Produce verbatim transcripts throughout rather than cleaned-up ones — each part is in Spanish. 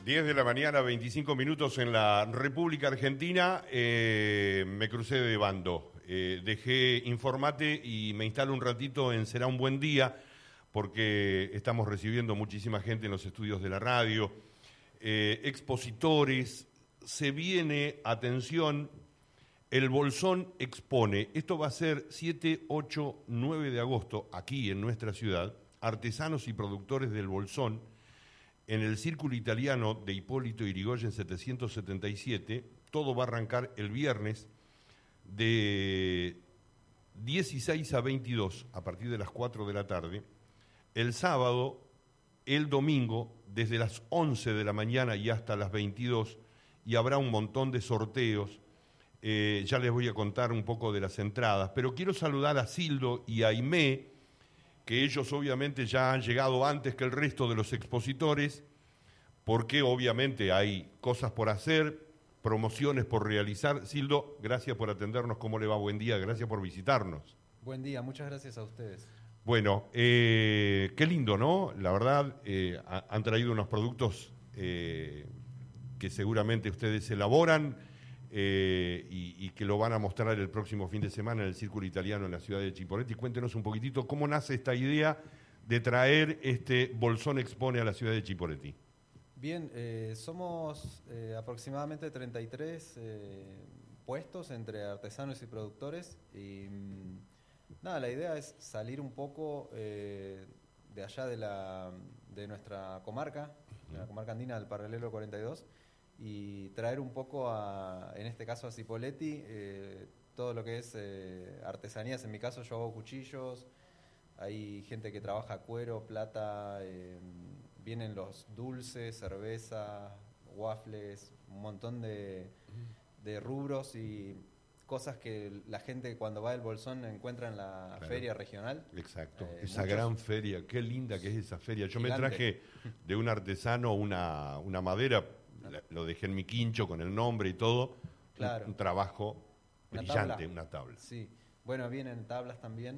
diez de la mañana, veinticinco minutos en la República Argentina. Eh, me crucé de bando. Eh, dejé Informate y me instalo un ratito en Será un Buen Día, porque estamos recibiendo muchísima gente en los estudios de la radio, eh, expositores. Se viene, atención, el Bolsón expone. Esto va a ser siete, ocho, nueve de agosto, aquí en nuestra ciudad. Artesanos y productores del Bolsón, en el Círculo Italiano de Hipólito Yrigoyen setecientos setenta y siete. Todo va a arrancar el viernes de dieciséis a veintidós, a partir de las cuatro de la tarde. El sábado, el domingo, desde las once de la mañana y hasta las veintidós, y habrá un montón de sorteos. Eh, ya les voy a contar un poco de las entradas, pero quiero saludar a Sildo y a Aimé, que ellos obviamente ya han llegado antes que el resto de los expositores, porque obviamente hay cosas por hacer, promociones por realizar. Sildo, gracias por atendernos. ¿Cómo le va? Buen día, gracias por visitarnos. Buen día, muchas gracias a ustedes. Bueno, eh, qué lindo, ¿no? La verdad, eh, ha, han traído unos productos eh, que seguramente ustedes elaboran eh, y, y que lo van a mostrar el próximo fin de semana en el Círculo Italiano en la ciudad de Chipoleti. Cuéntenos un poquitito cómo nace esta idea de traer este Bolsón Expone a la ciudad de Chipoleti. Bien, eh, somos eh, aproximadamente treinta y tres eh, puestos entre artesanos y productores y mmm, nada, la idea es salir un poco eh, de allá de, la, de nuestra comarca, uh-huh. la comarca andina del Paralelo cuarenta y dos, y traer un poco, a, en este caso a Cipolletti, eh, todo lo que es eh, artesanías. En mi caso yo hago cuchillos, hay gente que trabaja cuero, plata, eh, vienen los dulces, cerveza, waffles, un montón de, de rubros y cosas que la gente cuando va al Bolsón encuentra en la claro. feria regional. Exacto, eh, esa gran feria, qué linda que es esa feria. Yo gigante. Me traje de un artesano una, una madera, lo dejé en mi quincho con el nombre y todo, claro. un, un trabajo una brillante, tabla. una tabla. Sí, bueno, vienen tablas también,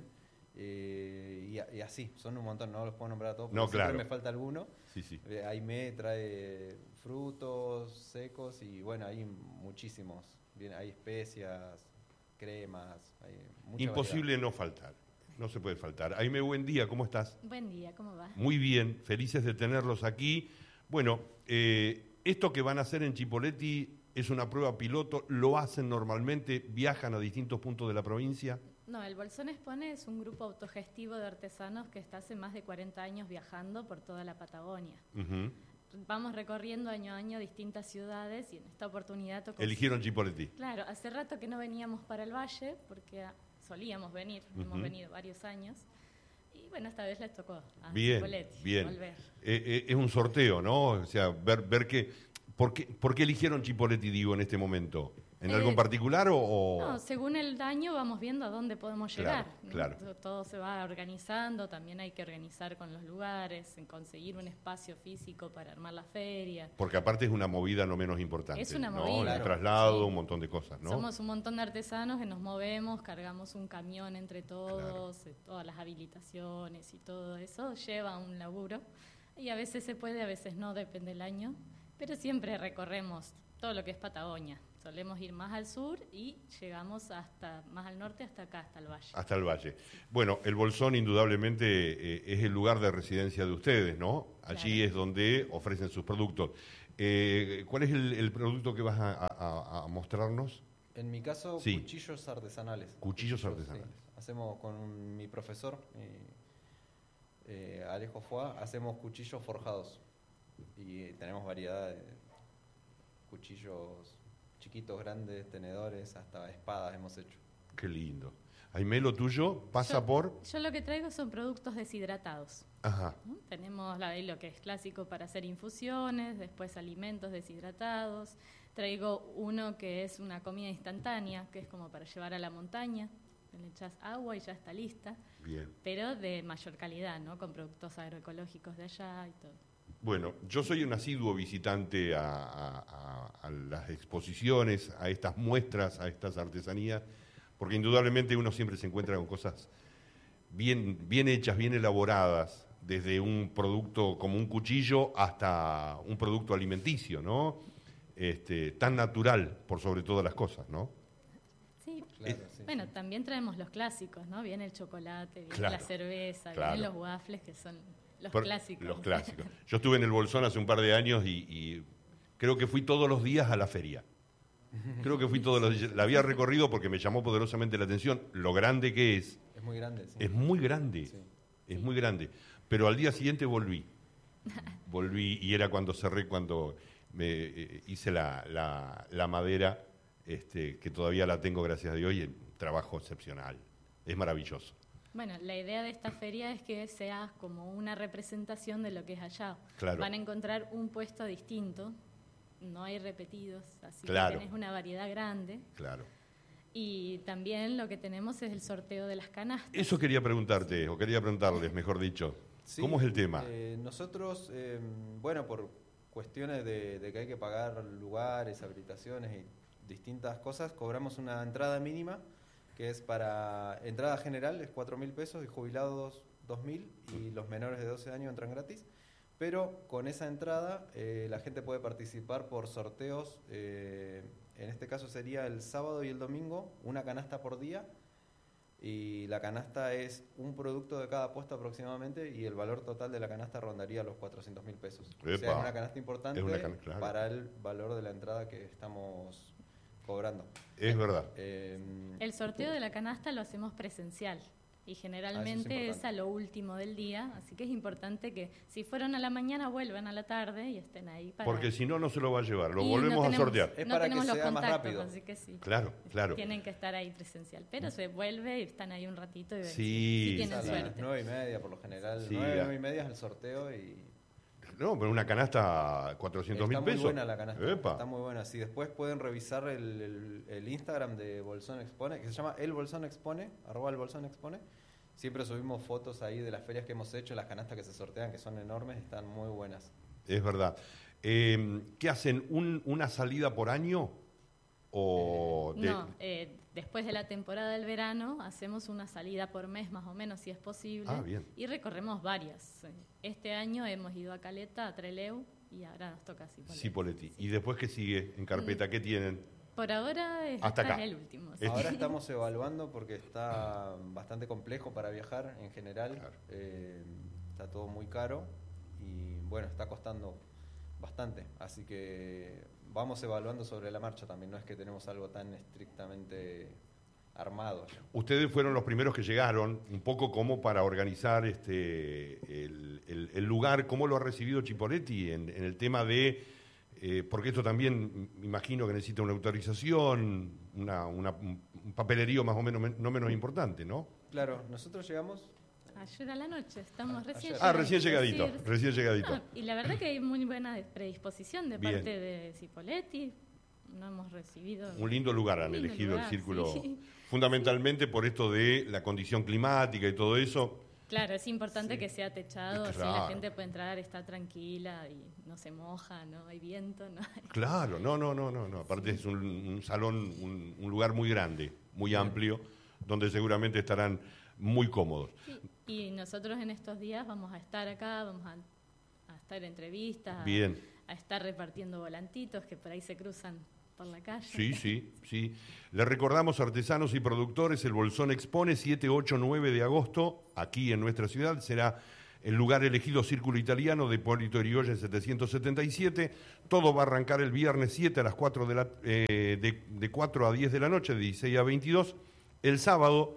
eh, y, y así, son un montón, no los puedo nombrar a todos, no, claro. me falta alguno. Sí, sí. Eh, Aimé trae frutos secos y bueno, hay muchísimos, Bien, hay especias, cremas, hay mucha Imposible variedad. No faltar. No se puede faltar. Aimé, buen día, ¿cómo estás? Buen día, ¿cómo va? Muy bien, felices de tenerlos aquí. Bueno, eh, esto que van a hacer en Chipoleti es una prueba piloto, ¿lo hacen normalmente? ¿Viajan a distintos puntos de la provincia? No, el Bolsón Expone es un grupo autogestivo de artesanos que está hace más de cuarenta años viajando por toda la Patagonia. Uh-huh. Vamos recorriendo año a año distintas ciudades y en esta oportunidad tocó... Eligieron Chipoleti. Claro, hace rato que no veníamos para el Valle porque solíamos venir, uh-huh. hemos venido varios años. Y bueno, esta vez les tocó a bien, Chipoleti bien. volver. Eh, eh, es un sorteo, ¿no? O sea, ver, ver que... ¿Por qué, ¿Por qué eligieron Chipoleti, digo, en este momento? ¿En eh, algo en particular o, o...? No, según el daño vamos viendo a dónde podemos llegar. Claro, ¿no? claro. Todo se va organizando, también hay que organizar con los lugares, en conseguir un espacio físico para armar la feria. Porque aparte es una movida no menos importante. Es una ¿no? movida. El Claro. traslado, sí. un montón de cosas, ¿no? Somos un montón de artesanos que nos movemos, cargamos un camión entre todos, claro. todas las habilitaciones y todo eso lleva un laburo. Y a veces se puede, a veces no, depende del año. Pero siempre recorremos todo lo que es Patagonia. Solemos ir más al sur y llegamos hasta más al norte, hasta acá, hasta el valle. Hasta el valle. Bueno, el Bolsón indudablemente eh, es el lugar de residencia de ustedes, ¿no? Allí claro. es donde ofrecen sus productos. Eh, ¿Cuál es el, el producto que vas a, a, a mostrarnos? En mi caso, sí. cuchillos artesanales. Cuchillos, cuchillos artesanales. Sí. Hacemos con un, mi profesor, eh, eh, Alejo Foa, hacemos cuchillos forjados. Y tenemos variedad de cuchillos chiquitos, grandes, tenedores, hasta espadas hemos hecho. Qué lindo. Aimé, lo tuyo pasa yo, por... Yo lo que traigo son productos deshidratados. Ajá. ¿no? Tenemos la, lo que es clásico para hacer infusiones, después alimentos deshidratados. Traigo uno que es una comida instantánea, que es como para llevar a la montaña. Le echas agua y ya está lista. Bien. Pero de mayor calidad, ¿no? Con productos agroecológicos de allá y todo. Bueno, yo soy un asiduo visitante a, a, a las exposiciones, a estas muestras, a estas artesanías, porque indudablemente uno siempre se encuentra con cosas bien, bien hechas, bien elaboradas, desde un producto como un cuchillo hasta un producto alimenticio, ¿no? Este, tan natural por sobre todas las cosas, ¿no? Sí. Claro, sí, Bueno, sí. también traemos los clásicos, ¿no? Viene el chocolate, viene Claro, la cerveza, claro. vienen los waffles, que son los Por- clásicos. Los clásicos. Yo estuve en el Bolsón hace un par de años y, y creo que fui todos los días a la feria. Creo que fui todos los días. La había recorrido porque me llamó poderosamente la atención lo grande que es. Es muy grande, sí. Es muy grande, Sí. es muy grande. Pero al día siguiente volví. Volví y era cuando cerré, cuando me eh, hice la, la, la madera, este, que todavía la tengo, gracias a Dios, y un trabajo excepcional. Es maravilloso. Bueno, la idea de esta feria es que sea como una representación de lo que es allá. Claro. Van a encontrar un puesto distinto, no hay repetidos, así Claro. que tenés una variedad grande. Claro. Y también lo que tenemos es el sorteo de las canastas. Eso quería preguntarte, o quería preguntarles, mejor dicho. Sí, ¿Cómo es el tema? eh, nosotros, eh, bueno, por cuestiones de, de que hay que pagar lugares, habilitaciones y distintas cosas, cobramos una entrada mínima, que es para entrada general, es cuatro mil pesos, y jubilados dos mil, y los menores de doce años entran gratis. Pero con esa entrada eh, la gente puede participar por sorteos, eh, en este caso sería el sábado y el domingo, una canasta por día, y la canasta es un producto de cada puesto aproximadamente, y el valor total de la canasta rondaría los cuatrocientos mil pesos. O sea, Epa. es una canasta importante Es una can- claro. para el valor de la entrada que estamos cobrando. Es verdad. Eh, El sorteo de la canasta lo hacemos presencial y generalmente es, importante. a lo último del día, así que es importante que si fueron a la mañana vuelvan a la tarde y estén ahí para... Porque si no, no se lo va a llevar. Lo Y volvemos no a tenemos- sortear. Es no para que tenemos los sea más contactos, rápido. así que sí. Claro, claro. Tienen que estar ahí presencial, pero se vuelve y están ahí un ratito y ven Sí. si es tienen a las suerte. nueve y media por lo general. Sí, nueve, a- nueve y media es el sorteo y... No, pero una canasta, cuatrocientos mil Está pesos. muy buena la canasta. Epa. Está muy buena. Si después pueden revisar el, el- el Instagram de Bolsón Expone, que se llama El Bolsón Expone, arroba el Bolsón Expone. Siempre subimos fotos ahí de las ferias que hemos hecho, las canastas que se sortean, que son enormes, están muy buenas. Es verdad. Eh, ¿Qué hacen? ¿Un- ¿Una salida por año? O de- No, eh, después de la temporada del verano hacemos una salida por mes más o menos si es posible Ah, bien. y recorremos varias. Este año hemos ido a Caleta, a Trelew y ahora nos toca Cipolletti. Cipolletti. ¿Y después qué sigue en carpeta? ¿Qué tienen? Por ahora es, Hasta este acá. es el último. sí. Este- Ahora estamos evaluando porque está bastante complejo para viajar en general. Claro. Eh, está todo muy caro y bueno, está costando bastante. Así que vamos evaluando sobre la marcha también. No es que tenemos algo tan estrictamente armado. Ustedes fueron los primeros que llegaron, un poco como para organizar este el, el- el lugar. ¿Cómo lo ha recibido Cipolletti en, en el tema de... eh, porque esto también, me imagino que necesita una autorización, una, una- un papelerío más o menos men- no menos importante, ¿no? Claro, nosotros llegamos... Ayer a la noche, estamos Ah, recién ayer. Ah, recién llegadito, Sí, recién llegadito. no, y la verdad que hay muy buena predisposición de Bien. parte de Cipolletti. No hemos recibido... Un lindo lugar han Un lindo elegido lugar, el círculo, sí. fundamentalmente por esto de la condición climática y todo eso. Claro, es importante Sí. que sea techado, así Claro. la gente puede entrar, está tranquila y no se moja, no hay viento, no hay... Claro, no, no, no, no, no. Aparte es un, un salón, un, un lugar muy grande, muy amplio, donde seguramente estarán muy cómodos. Sí, y nosotros en estos días vamos a estar acá, vamos a, a estar en entrevistas, a- Bien. a estar repartiendo volantitos que por ahí se cruzan por la calle. Sí, sí, sí. Le recordamos, artesanos y productores, el Bolsón Expone, siete, ocho, nueve de agosto, aquí en nuestra ciudad. Será el lugar elegido Círculo Italiano de Hipólito Yrigoyen setecientos setenta y siete. Todo va a arrancar el viernes siete a las cuatro de, la, eh, de, de cuatro a diez de la noche, de dieciséis a veintidós. El sábado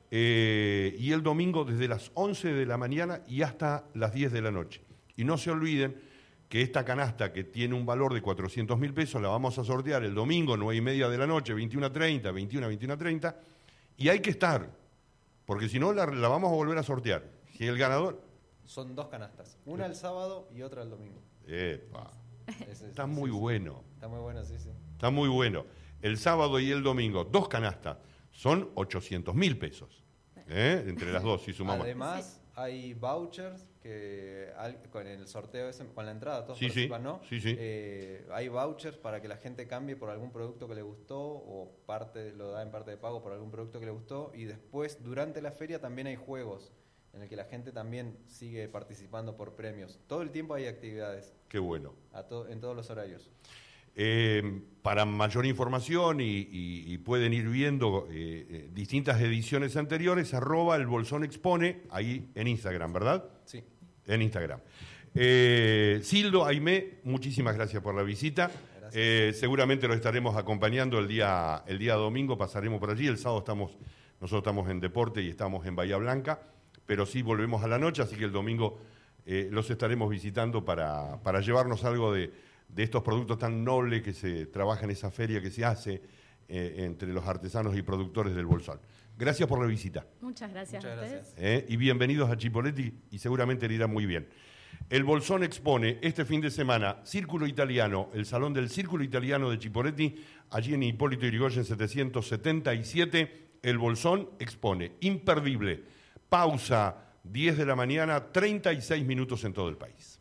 eh, y el domingo desde las once de la mañana y hasta las diez de la noche. Y no se olviden que esta canasta, que tiene un valor de cuatrocientos mil pesos, la vamos a sortear el domingo, nueve y media de la noche, veintiuna treinta, veintiuna, veintiuna treinta, y hay que estar, porque si no la, la vamos a volver a sortear. Si el ganador... Son dos canastas, una el sábado y otra el domingo. Epa, Ese es- está sí, muy sí. bueno, Está muy bueno, sí, sí. está muy bueno. El sábado y el domingo, dos canastas, son ochocientos mil pesos. ¿eh? Entre las dos, si sumamos. Además, hay vouchers que al- con el sorteo ese, con la entrada, todos Sí, sí, participan, ¿no? sí, sí. Eh, hay vouchers para que la gente cambie por algún producto que le gustó o parte lo da en parte de pago por algún producto que le gustó, y después durante la feria también hay juegos en el que la gente también sigue participando por premios. Todo el tiempo hay actividades. Qué bueno. A to- en todos los horarios. Eh, para mayor información y, y, y pueden ir viendo eh, eh, distintas ediciones anteriores, arroba el Bolsón Expone, ahí en Instagram, ¿verdad? Sí. En Instagram. Eh, Sildo, Aimé, muchísimas gracias por la visita. Eh, seguramente lo estaremos acompañando el día, el día domingo, pasaremos por allí. El sábado estamos, nosotros estamos en Deporte y estamos en Bahía Blanca, pero sí volvemos a la noche, así que el domingo eh, los estaremos visitando para, para llevarnos algo de, de estos productos tan nobles que se trabaja en esa feria que se hace eh, entre los artesanos y productores del Bolsón. Gracias por la visita. Muchas gracias Muchas a ustedes. gracias. Eh, y bienvenidos a Chipoleti y seguramente le irá muy bien. El Bolsón expone este fin de semana Círculo Italiano, el Salón del Círculo Italiano de Chipoleti, allí en Hipólito Yrigoyen setecientos setenta y siete. El Bolsón expone, imperdible. Pausa, diez de la mañana, treinta y seis minutos en todo el país.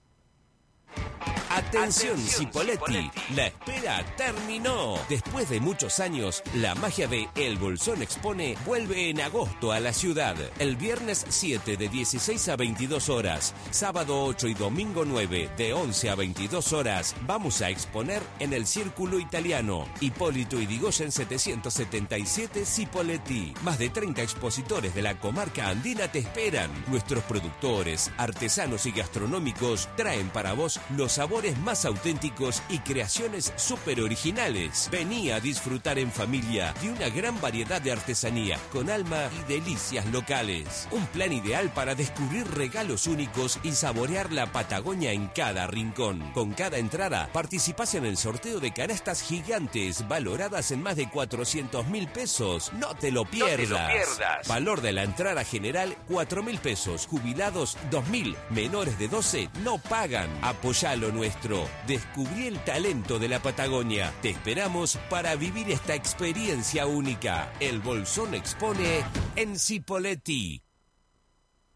Atención, Cipolletti, la espera terminó. Después de muchos años, la magia de El Bolsón Expone vuelve en agosto a la ciudad. El viernes siete de dieciséis a veintidós horas, sábado ocho y domingo nueve de once a veintidós horas, vamos a exponer en el Círculo Italiano. Hipólito Yrigoyen setecientos setenta y siete, Cipolletti. Más de treinta expositores de la comarca andina te esperan. Nuestros productores, artesanos y gastronómicos traen para vos los sabores más auténticos y creaciones súper originales. Vení a disfrutar en familia de una gran variedad de artesanía con alma y delicias locales. Un plan ideal para descubrir regalos únicos y saborear la Patagonia en cada rincón. Con cada entrada participás en el sorteo de canastas gigantes valoradas en más de cuatrocientos mil pesos. No te lo pierdas. No te lo pierdas. Valor de la entrada general cuatro mil pesos. Jubilados dos mil. Menores de doce no pagan. Apoyá lo nuestro. Descubrí el talento de la Patagonia. Te esperamos para vivir esta experiencia única. El Bolsón Expone en Cipolletti.